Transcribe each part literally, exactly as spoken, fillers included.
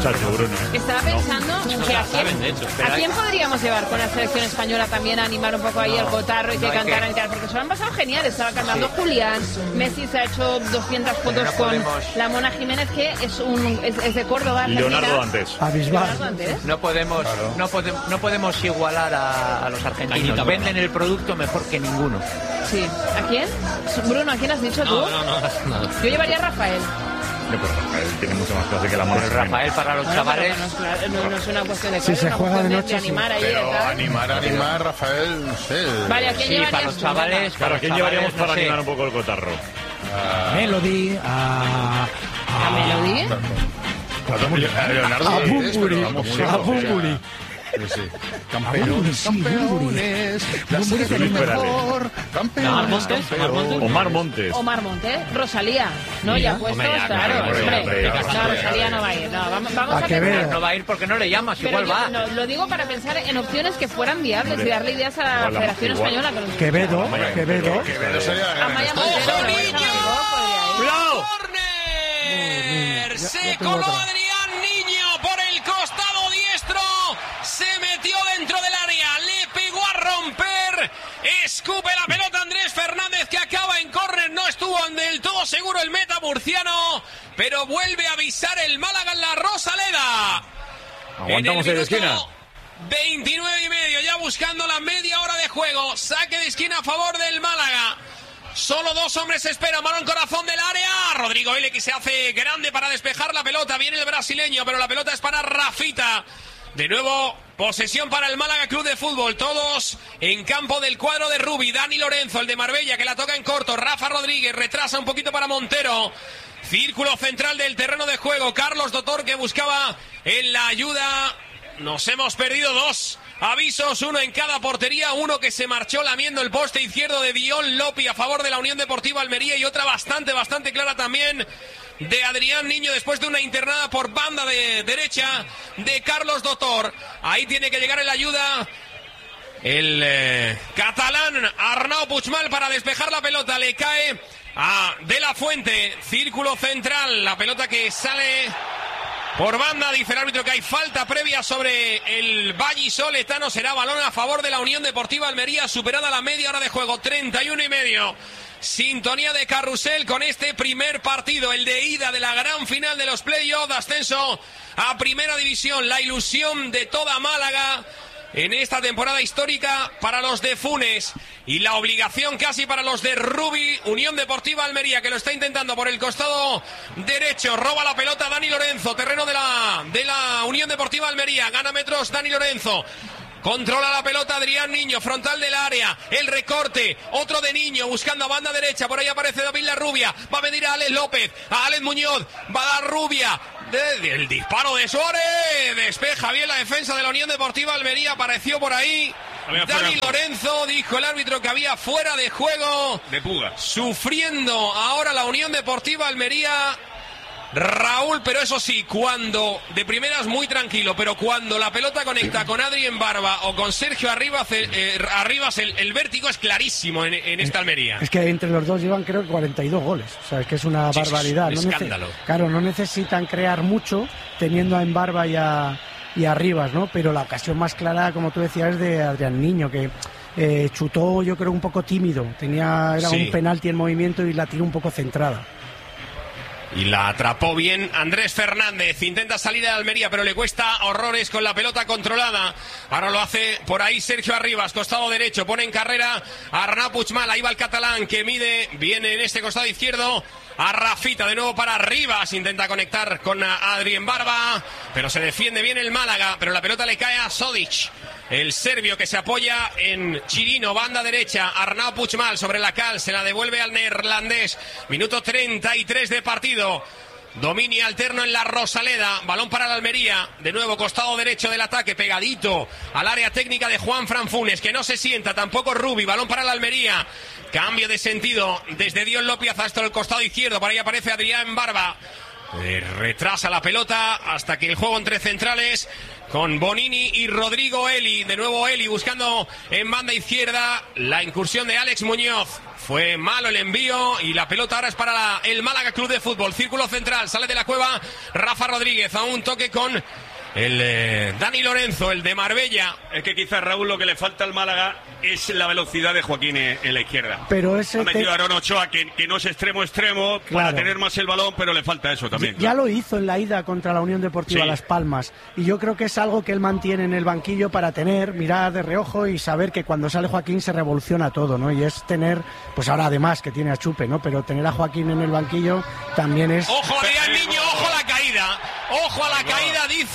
Bruno. Estaba pensando no. que a quién, Saben, de hecho, ¿a quién podríamos llevar con la selección española también a animar un poco ahí no, el cotarro y que no cantaran que... y tal, porque se lo han pasado genial. Estaba cantando sí. Julián, Messi se ha hecho doscientas fotos no con podemos... la Mona Jiménez, que es un es, es de Córdoba. Leonardo Dantes. No podemos, claro. no, pode, no podemos igualar a, a los argentinos. Cañita, Venden el producto mejor que ninguno. Sí. ¿A quién? Bruno, ¿a quién has dicho tú? No, no, no, no. Yo llevaría a Rafael. No, pero Rafael tiene mucho más clase que la Mona. Rafael para los bueno, chavales no es, no, no es una cuestión de si se juega de noche de animar sí. ahí pero animar animar Rafael no sé vale ¿a quién sí, para los chavales para quién llevaríamos para no animar un poco el cotarro? A Melody a a, ¿A Melody a Leonardo a Bumburi a Bumburi Sí, sí. Campeones, campeones, la selección mejor, campeones, campeones. Omar Montes. Omar Montes, Rosalía, ¿no? Ya puestos, claro. Hombre, no, Rosalía no va a ir. No, vamos, vamos a, a pensar. No va a ir porque no le llamas, pero igual yo, va. No, lo digo para pensar en opciones que fueran viables y darle ideas a la igual, Federación igual. Española. Quevedo, Quevedo. Quevedo sería la gran Amaya Montero. ¡Ojo, niño! ¡Cuidado! ¡Corner! Se coló Adrián Niño por el costado diestro. Se metió dentro del área, le pegó a romper, escupe la pelota Andrés Fernández que acaba en córner, no estuvo del todo seguro el meta murciano, pero vuelve a avisar el Málaga en la Rosaleda. Aguantamos en, el en esquina. veintinueve y medio, ya buscando la media hora de juego, saque de esquina a favor del Málaga. Solo dos hombres esperan, balón corazón del área. Rodrigo L que se hace grande para despejar la pelota, viene el brasileño, pero la pelota es para Rafita. De nuevo, posesión para el Málaga Club de Fútbol. Todos en campo del cuadro de Rubi. Dani Lorenzo, el de Marbella, que la toca en corto. Rafa Rodríguez, retrasa un poquito para Montero. Círculo central del terreno de juego. Carlos Dotor, que buscaba en la ayuda. Nos hemos perdido dos avisos, uno en cada portería. Uno que se marchó lamiendo el poste izquierdo de Dion Lopi a favor de la Unión Deportiva Almería. Y otra bastante, bastante clara también de Adrián Niño después de una internada por banda de derecha de Carlos Dotor. Ahí tiene que llegar en la ayuda el eh, catalán Arnau Puigmal para despejar la pelota. Le cae a De La Fuente, círculo central, la pelota que sale por banda. Dice el árbitro que hay falta previa sobre el vallisoletano. Será balón a favor de la Unión Deportiva Almería, superada la media hora de juego, treinta y uno y medio. Sintonía de carrusel con este primer partido, el de ida de la gran final de los playoffs de ascenso a Primera División. La ilusión de toda Málaga en esta temporada histórica para los de Funes y la obligación casi para los de Rubi. Unión Deportiva Almería, que lo está intentando por el costado derecho, roba la pelota Dani Lorenzo, terreno de la, de la Unión Deportiva Almería, gana metros Dani Lorenzo. Controla la pelota Adrián Niño, frontal del área, el recorte, otro de Niño, buscando a banda derecha, por ahí aparece David Larrubia, va a venir a Alex López, a Alex Muñoz, va a dar Rubia, de, de, el disparo de Suárez, despeja bien la defensa de la Unión Deportiva Almería, apareció por ahí Dani Lorenzo, dijo el árbitro que había fuera de juego, de Puga, sufriendo ahora la Unión Deportiva Almería. Raúl, pero eso sí, cuando de primeras muy tranquilo, pero cuando la pelota conecta con Adri en Barba o con Sergio Arribas, eh, Arribas el, el vértigo es clarísimo en, en esta Almería. Es que entre los dos llevan creo que cuarenta y dos goles, o sea, es que es una sí, barbaridad. Es un no escándalo. Nece- claro, no necesitan crear mucho teniendo a Embarba y a, y a Arribas, ¿no? Pero la ocasión más clara, como tú decías, es de Adrián Niño, que eh, chutó yo creo un poco tímido, tenía era sí. un penalti en movimiento y la tiró un poco centrada. Y la atrapó bien Andrés Fernández. Intenta salir de Almería, pero le cuesta horrores con la pelota controlada. Ahora lo hace por ahí Sergio Arribas, costado derecho. Pone en carrera a Arnau Puigmal. Ahí va el catalán que mide. Viene en este costado izquierdo a Rafita. De nuevo para Arribas. Intenta conectar con Adri en Barba, pero se defiende bien el Málaga. Pero la pelota le cae a Sodic, el serbio, que se apoya en Chirino, banda derecha. Arnau Puigmal sobre la cal, se la devuelve al neerlandés. Minuto treinta y tres de partido. Dominio alterno en la Rosaleda. Balón para la Almería. De nuevo costado derecho del ataque, pegadito al área técnica de Juan Fran Funes, que no se sienta, tampoco Rubi. Balón para la Almería. Cambio de sentido desde Dion López hasta el costado izquierdo. Por ahí aparece Adrián Barba. Eh, retrasa la pelota hasta que el juego entre centrales con Bonini y Rodrigo Eli. De nuevo Eli buscando en banda izquierda. La incursión de Alex Muñoz. Fue malo el envío y la pelota ahora es para la, el Málaga Club de Fútbol. Círculo central, sale de la cueva Rafa Rodríguez a un toque con el eh, Dani Lorenzo, el de Marbella. Es que quizás, Raúl, lo que le falta al Málaga es la velocidad de Joaquín en, en la izquierda. Pero ese ha metido te... a Aaron Ochoa, que, que no es extremo-extremo, claro, para tener más el balón, pero le falta eso también. Ya, claro. ya lo hizo en la ida contra la Unión Deportiva sí. Las Palmas. Y yo creo que es algo que él mantiene en el banquillo para tener, mirar de reojo y saber que cuando sale Joaquín se revoluciona todo, ¿no? Y es tener, pues ahora además que tiene a Chupe, ¿no? Pero tener a Joaquín en el banquillo también es... ¡Ojo, Adrián Niño! ¡Ojo a la caída! ¡Ojo a la caída! Dice...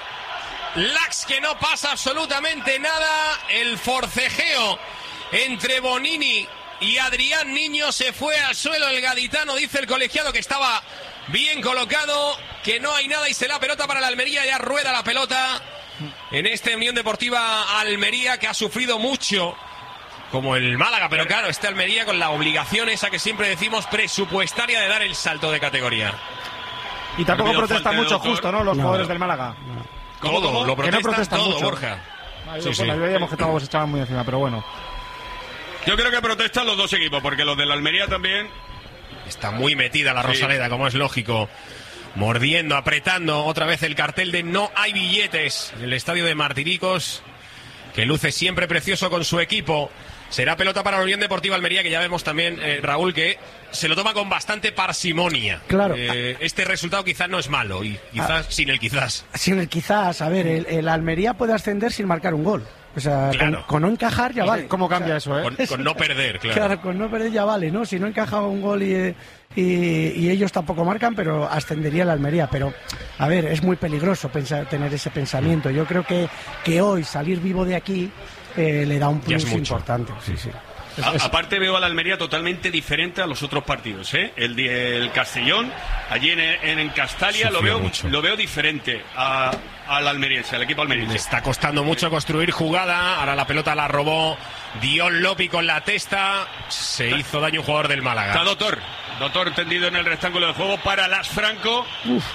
Lax, que no pasa absolutamente nada. El forcejeo entre Bonini y Adrián Niño, se fue al suelo el gaditano, dice el colegiado que estaba bien colocado, que no hay nada y se la pelota para la Almería. Ya rueda la pelota en esta Unión Deportiva Almería, que ha sufrido mucho como el Málaga, pero claro, este Almería con la obligación esa que siempre decimos presupuestaria de dar el salto de categoría. Y tampoco protestan mucho, justo, ¿no? Los no, jugadores del Málaga. ¿Cómo, cómo? Lo que no protestan todo, mucho. Borja. Ah, sí, sí. Veíamos que todos echaban muy encima, pero bueno. Yo creo que protestan los dos equipos, porque los de la Almería también... Está muy metida la Rosaleda, sí, como es lógico. Mordiendo, apretando otra vez el cartel de no hay billetes en el estadio de Martiricos, que luce siempre precioso con su equipo. Será pelota para la Unión Deportiva Almería, que ya vemos también, eh, Raúl, que se lo toma con bastante parsimonia. Claro. Eh, este resultado quizás no es malo, y quizás ah, sin el quizás. Sin el quizás, a ver, el, el Almería puede ascender sin marcar un gol. O sea, claro, con, con no encajar ya vale. ¿Cómo cambia o sea, eso, eh? Con, con no perder, claro. Claro, con no perder ya vale, ¿no? Si no encaja un gol y, y, y ellos tampoco marcan, pero ascendería la Almería. Pero, a ver, es muy peligroso pensar, tener ese pensamiento. Yo creo que, que hoy salir vivo de aquí eh, le da un plus importante. Sí, sí. A, aparte veo a la Almería totalmente diferente a los otros partidos, ¿eh? El, el Castellón, allí en, en, en Castalia, lo veo, lo veo diferente a, al almeriense, al equipo almeriense. Le está costando mucho construir jugada, ahora la pelota la robó Dion Lopi con la testa, se hizo daño un jugador del Málaga. Está Doctor, Doctor tendido en el rectángulo de juego para Las Franco. Uf.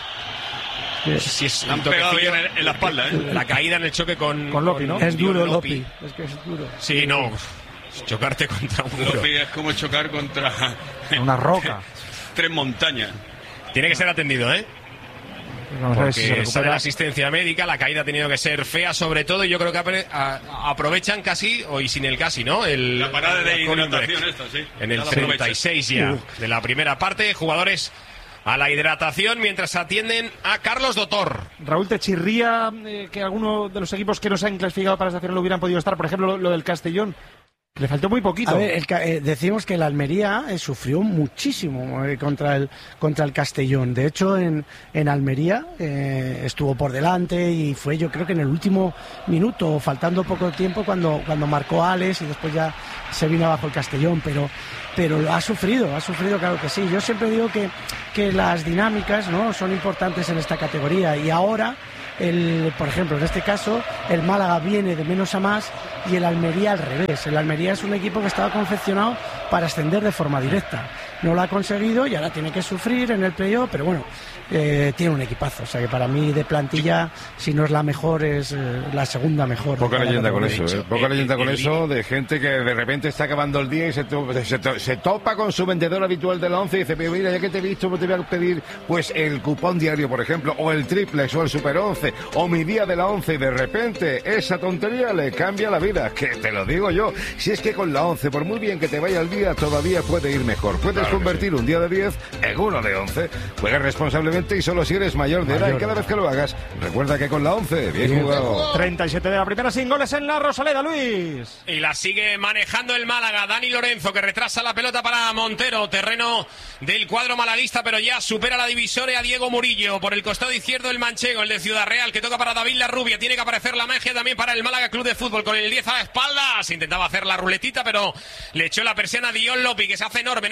Si es han pegado bien en, en la espalda, ¿eh? La caída en el choque con, con Lopi, ¿no? Es duro Lopi. Es que es duro. Sí, no... Chocarte contra un muro. Lopi es como chocar contra una roca. Tres montañas. Tiene que ser atendido, ¿eh? Vamos Porque si sale la asistencia médica, la caída ha tenido que ser fea, sobre todo, y yo creo que apre, a, aprovechan casi, o y sin el casi, ¿no? El, la parada de hidratación esta, sí. En el treinta y seis ya uh. de la primera parte, jugadores a la hidratación mientras atienden a Carlos Dotor. Raúl, ¿te chirría eh, que alguno de los equipos que no se han clasificado para esta final lo hubieran podido estar? Por ejemplo, lo, lo del Castellón. Le faltó muy poquito. A ver, el, eh, decimos que el Almería eh, sufrió muchísimo eh, contra el contra el Castellón. De hecho, en, en Almería eh, estuvo por delante y fue, yo creo que en el último minuto, faltando poco tiempo, cuando, cuando marcó Alex y después ya se vino abajo el Castellón. Pero, pero ha sufrido, ha sufrido, claro que sí. Yo siempre digo que, que las dinámicas, ¿no?, son importantes en esta categoría. Y ahora, el, por ejemplo, en este caso, el Málaga viene de menos a más y el Almería al revés. El Almería es un equipo que estaba confeccionado para ascender de forma directa. No lo ha conseguido y ahora tiene que sufrir en el playoff, pero bueno, eh, tiene un equipazo. O sea que para mí de plantilla, si no es la mejor, es eh, la segunda mejor. Poca leyenda con eso, ¿eh? Poca leyenda con eso de gente que de repente está acabando el día y se, to se, to se topa con su vendedor habitual de la once y dice, pero mira, ya que te he visto, te voy a pedir pues el cupón diario, por ejemplo, o el triplex, o el super once, o mi día de la once, y de repente esa tontería le cambia la vida, que te lo digo yo. Si es que con la once, por muy bien que te vaya el día, todavía puede ir mejor. Puedes claro convertir sí. un día de diez en uno de once. Juega responsablemente y solo si eres mayor de edad, y cada vez que lo hagas, recuerda que con la once, bien, bien jugado. treinta y siete de la primera, sin goles en la Rosaleda, Luis. Y la sigue manejando el Málaga, Dani Lorenzo, que retrasa la pelota para Montero, terreno del cuadro malaguista, pero ya supera la divisoria a Diego Murillo. Por el costado izquierdo el manchego, el de Ciudad Real, que toca para David Larrubia. Tiene que aparecer la magia también para el Málaga Club de Fútbol, con el diez a la espalda. Se intentaba hacer la ruletita, pero le echó la persiana a Dion Lopi, que se hace enorme en ese centro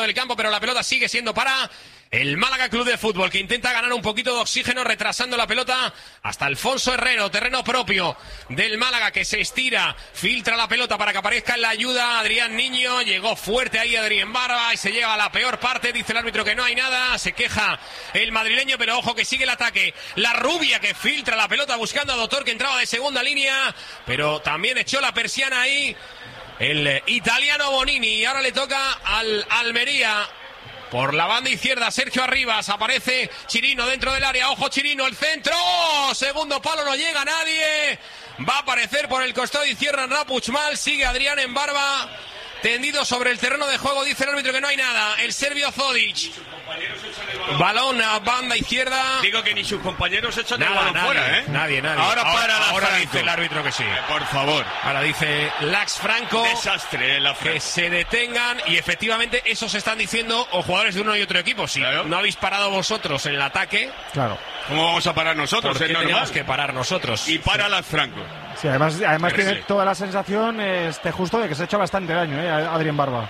del campo, pero la pelota sigue siendo para el Málaga Club de Fútbol, que intenta ganar un poquito de oxígeno retrasando la pelota hasta Alfonso Herrero, terreno propio del Málaga, que se estira, filtra la pelota para que aparezca en la ayuda Adrián Niño. Llegó fuerte ahí Adrián Barba y se llega a la peor parte. Dice el árbitro que no hay nada, se queja el madrileño, pero ojo que sigue el ataque. La rubia que filtra la pelota buscando a Doctor, que entraba de segunda línea, pero también echó la persiana ahí el italiano Bonini. Y ahora le toca al Almería. Por la banda izquierda, Sergio Arribas, aparece Chirino dentro del área, ojo Chirino, el centro, segundo palo, no llega nadie, va a aparecer por el costado izquierdo Rapuchmal, sigue Adrián en barba, tendido sobre el terreno de juego, dice el árbitro que no hay nada, el serbio Zodic, balón a banda izquierda. Digo que ni sus compañeros echan el Nada, balón nadie, fuera, ¿eh? Nadie, nadie. Ahora, Ahora, para la ahora Franco. dice el árbitro que sí. Eh, por favor. Ahora dice Lax Franco. Desastre, la Franco. Que se detengan, y efectivamente eso se están diciendo o jugadores de uno y otro equipo. Si Claro. no habéis parado vosotros en el ataque, Claro. ¿Cómo vamos a parar nosotros? ¿por qué Es normal. tenemos que parar nosotros? Y para las Franco. Sí, además, además Pero tiene sí. toda la sensación, este, justo, de que se ha hecho bastante daño, ¿eh? a Adrián Barba.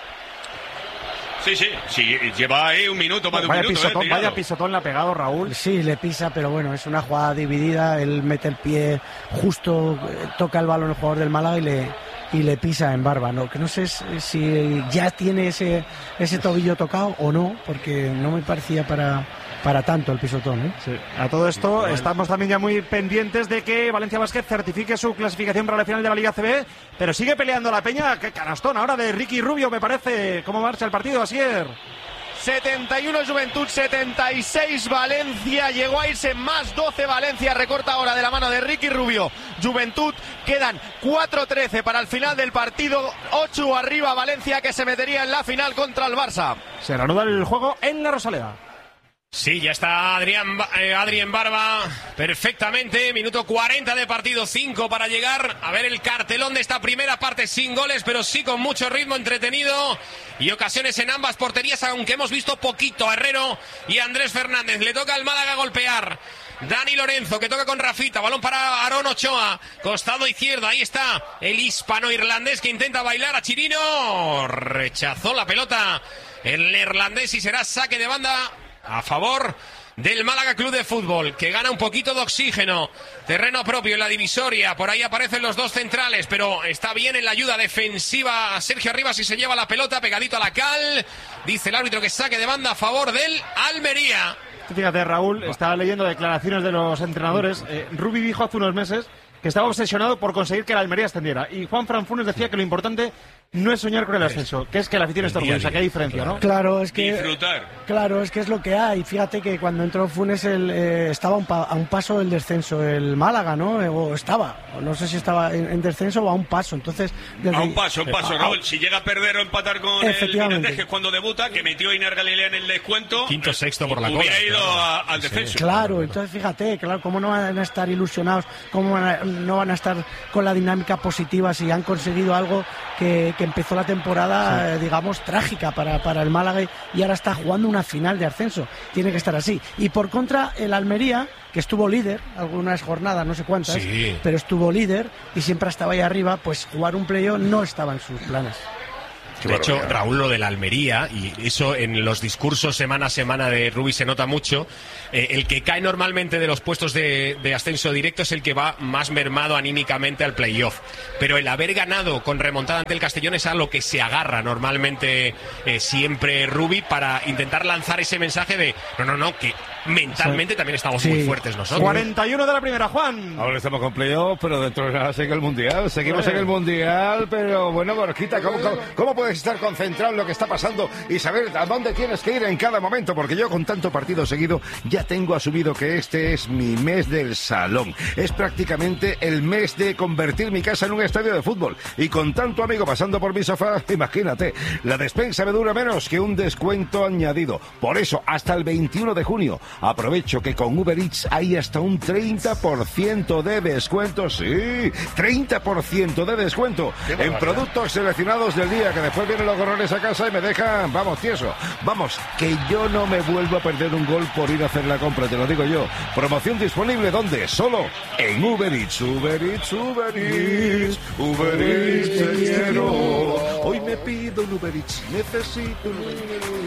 Sí, sí, sí, lleva ahí un minuto, más de un Vaya minuto. pisotón, eh, tirado. vaya pisotón le ha pegado Raúl. Sí, le pisa, pero bueno, es una jugada dividida. Él mete el pie justo, eh, toca el balón el jugador del Málaga y le, y le pisa en barba. No, que no sé si- si ya tiene ese, ese tobillo tocado o no, porque no me parecía para, para tanto el pisotón. ¿eh? Sí. A todo esto estamos también ya muy pendientes de que Valencia Basket certifique su clasificación para la final de la Liga C B, pero sigue peleando la Peña. Qué canastón ahora de Ricky Rubio, me parece. ¿Cómo marcha el partido, Asier? setenta y uno Juventud, setenta y seis Valencia, llegó a irse más doce Valencia, recorta ahora de la mano de Ricky Rubio. Juventud, quedan cuatro trece para el final del partido, ocho arriba Valencia, que se metería en la final contra el Barça. Se reanuda el juego en la Rosaleda. Sí, ya está Adrián, Ba- eh, Adrián Barba perfectamente. Minuto cuarenta de partido, cinco para llegar a ver el cartelón de esta primera parte sin goles, pero sí con mucho ritmo, entretenido y ocasiones en ambas porterías, aunque hemos visto poquito a Herrero y a Andrés Fernández. Le toca al Málaga golpear. Dani Lorenzo, que toca con Rafita, balón para Aarón Ochoa, costado izquierdo, ahí está el hispano-irlandés que intenta bailar a Chirino, rechazó la pelota el neerlandés y será saque de banda a favor del Málaga Club de Fútbol, que gana un poquito de oxígeno, terreno propio en la divisoria, por ahí aparecen los dos centrales, pero está bien en la ayuda defensiva a Sergio Arribas y se lleva la pelota pegadito a la cal, dice el árbitro que saque de banda a favor del Almería. Fíjate, Raúl, estaba leyendo declaraciones de los entrenadores. Eh, Rubi dijo hace unos meses que estaba obsesionado por conseguir que la Almería ascendiera. Y Juan Fran Funes decía que lo importante no es soñar con el ascenso, que es que la afición esté orgullosa, que hay diferencia, ¿no? Claro, es que Disfrutar. claro, es que es lo que hay. Fíjate que cuando entró Funes el, eh, estaba a un, pa- a un paso del descenso el Málaga, ¿no? Eh, O estaba, o no sé si estaba en, en descenso o a un paso. Entonces, desde- A un paso, un paso, a- Raúl. Si llega a perder o empatar con el Efectivamente. Mirandés, que es cuando debuta, que metió a Iner Galilea en el descuento, Quinto, sexto por la hubiera cola, ido claro. a- al descenso. Claro, entonces fíjate, claro, cómo no van a estar ilusionados, cómo van a- no van a estar con la dinámica positiva si han conseguido algo que, que empezó la temporada, eh, digamos, trágica para, para el Málaga y ahora está jugando una final de ascenso. Tiene que estar así. Y por contra, el Almería, que estuvo líder, algunas jornadas, no sé cuántas, Sí. pero estuvo líder y siempre estaba ahí arriba, pues jugar un playoff no estaba en sus planes. De hecho, Raúl, lo de la Almería, y eso en los discursos semana a semana de Rubi se nota mucho, eh, el que cae normalmente de los puestos de, de ascenso directo es el que va más mermado anímicamente al playoff. Pero el haber ganado con remontada ante el Castellón es a lo que se agarra normalmente eh, siempre Rubi para intentar lanzar ese mensaje de no, no, no, que mentalmente también estamos Sí. muy fuertes nosotros. cuarenta y uno de la primera, Juan. Ahora estamos con playoff, pero dentro de nada sigue el Mundial. Seguimos en el Mundial, pero bueno, Borquita, ¿cómo, cómo, cómo puedes estar concentrado en lo que está pasando y saber a dónde tienes que ir en cada momento? Porque yo con tanto partido seguido ya tengo asumido que este es mi mes del salón. Es prácticamente el mes de convertir mi casa en un estadio de fútbol. Y con tanto amigo pasando por mi sofá, imagínate, la despensa me dura menos que un descuento añadido. Por eso, hasta el veintiuno de junio, aprovecho que con Uber Eats hay hasta un treinta por ciento de descuento. Sí, treinta por ciento de descuento en productos seleccionados del día, que después vienen los gorrones a casa y me dejan, vamos, tieso. Vamos, que yo no me vuelvo a perder un gol por ir a hacer la compra, te lo digo yo. Promoción disponible, ¿dónde? Solo en Uber Eats. Uber Eats, Uber Eats, Uber Eats, te quiero. Hoy me pido un Uber Eats, necesito un Uber Eats.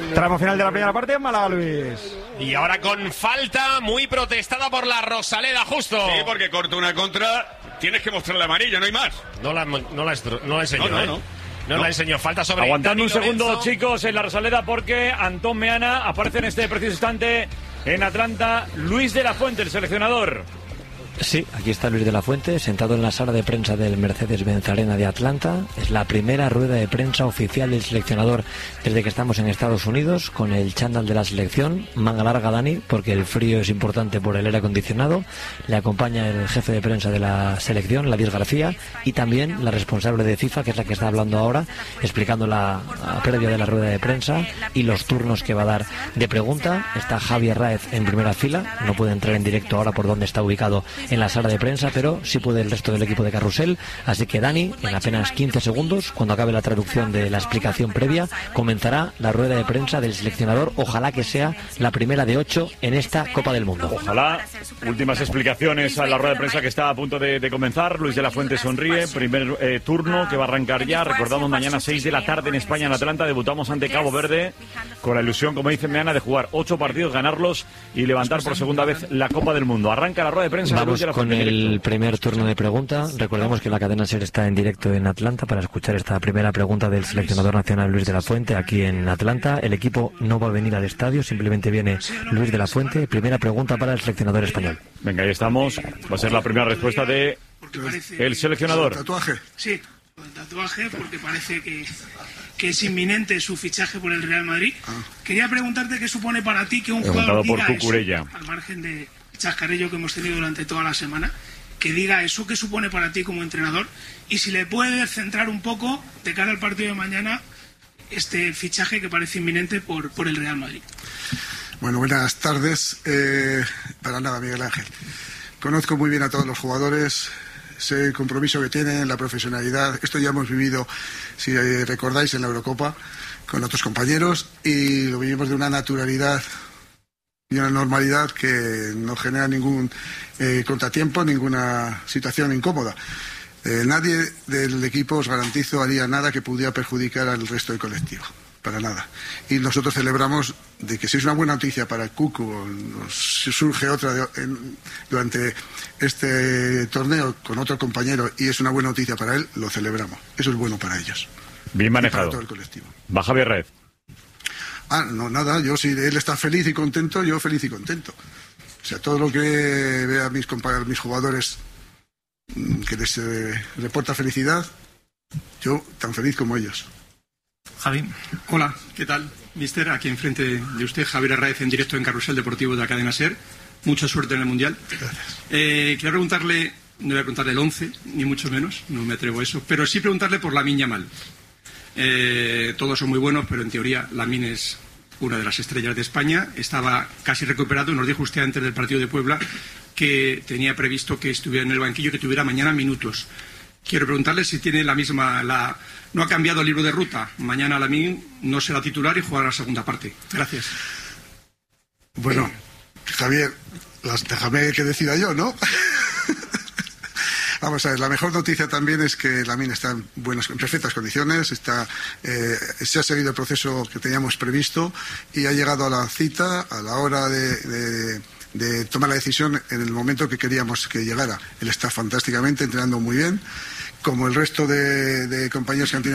Tramo final de la primera parte en Málaga, Luis. Y ahora con falta muy protestada por la Rosaleda, justo. Sí, porque corta una contra, tienes que mostrarle amarilla, no hay más. No la, no la, no la enseñó, No, no, ¿eh? no. No, No. la enseñó. Falta sobre Aguantando un Dani segundo, Lorenzo. chicos, en la Rosaleda, porque Antón Meana aparece en este preciso instante en Atlanta. Luis de la Fuente, el seleccionador. Sí, aquí está Luis de la Fuente, sentado en la sala de prensa del Mercedes-Benz Arena de Atlanta. Es la primera rueda de prensa oficial del seleccionador desde que estamos en Estados Unidos, con el chándal de la selección, manga larga Dani, porque el frío es importante por el aire acondicionado. Le acompaña el jefe de prensa de la selección, Ladis García, y también la responsable de FIFA, que es la que está hablando ahora, explicando la, la previa de la rueda de prensa y los turnos que va a dar de pregunta. Está Javier Raez en primera fila, no puede entrar en directo ahora por donde está ubicado en la sala de prensa, pero sí puede el resto del equipo de Carrusel. Así que Dani, en apenas quince segundos, cuando acabe la traducción de la explicación previa, comenzará la rueda de prensa del seleccionador. Ojalá que sea la primera de ocho en esta Copa del Mundo. Ojalá. Últimas explicaciones a la rueda de prensa que está a punto de, de comenzar. Luis de la Fuente sonríe. Primer eh, turno que va a arrancar ya. Recordamos, mañana seis de la tarde en España, en Atlanta. Debutamos ante Cabo Verde con la ilusión, como dice Meana, de jugar ocho partidos, ganarlos y levantar por segunda vez la Copa del Mundo. Arranca la rueda de prensa de Luis Vamos de la con Fuente en el directo. primer turno de pregunta. Recordemos que la cadena SER está en directo en Atlanta para escuchar esta primera pregunta del seleccionador nacional Luis de la Fuente aquí en Atlanta. El equipo no va a venir al estadio, simplemente viene Luis de la Fuente. Primera pregunta para el seleccionador español. Venga, ahí estamos. Va a ser la primera respuesta de el seleccionador. ¿Tatuaje? Sí, el tatuaje, porque parece que, que es inminente su fichaje por el Real Madrid. Quería preguntarte qué supone para ti que un Preguntado jugador por diga Cucurella. eso, al margen de chascarrillo que hemos tenido durante toda la semana, que diga eso, qué supone para ti como entrenador, y si le puedes centrar un poco de cara al partido de mañana este fichaje que parece inminente por, por el Real Madrid. Bueno, buenas tardes. Eh, para nada, Miguel Ángel. Conozco muy bien a todos los jugadores, sé el compromiso que tienen, la profesionalidad. Esto ya hemos vivido, si eh, recordáis, en la Eurocopa con otros compañeros, y lo vivimos de una naturalidad y una normalidad que no genera ningún eh, contratiempo, ninguna situación incómoda. Eh, nadie del equipo, os garantizo, haría nada que pudiera perjudicar al resto del colectivo. Para nada. Y nosotros celebramos de que si es una buena noticia para el Cucu, o nos surge otra de, en, durante este torneo con otro compañero y es una buena noticia para él, lo celebramos. Eso es bueno para ellos. Bien manejado. Y para todo el colectivo. Va Javier Raez. Ah, no, nada. Yo, si él está feliz y contento, yo feliz y contento. O sea, todo lo que vea a mis compañeros, mis jugadores, que les eh, reporta felicidad, yo tan feliz como ellos. Javi, hola, ¿qué tal? Mister, aquí enfrente de usted, Javier Arraez, en directo en Carrusel Deportivo de la cadena SER. Mucha suerte en el Mundial. Gracias. Eh, quiero preguntarle, no voy a preguntarle el once, ni mucho menos, no me atrevo a eso, pero sí preguntarle por Lamine Yamal. Eh, todos son muy buenos, pero en teoría Lamine es una de las estrellas de España. Estaba casi recuperado, nos dijo usted antes del partido de Puebla que tenía previsto que estuviera en el banquillo, que tuviera mañana minutos. Quiero preguntarle si tiene la misma... La... No ha cambiado el libro de ruta. Mañana Lamine no será titular y jugará la segunda parte. Gracias. Bueno, Javier, las, déjame que decida yo, ¿no? Vamos a ver, la mejor noticia también es que Lamine está en, buenas, en perfectas condiciones, está, eh, se ha seguido el proceso que teníamos previsto y ha llegado a la cita, a la hora de, de, de tomar la decisión en el momento que queríamos que llegara. Él está fantásticamente, entrenando muy bien, como el resto de, de compañeros que han tenido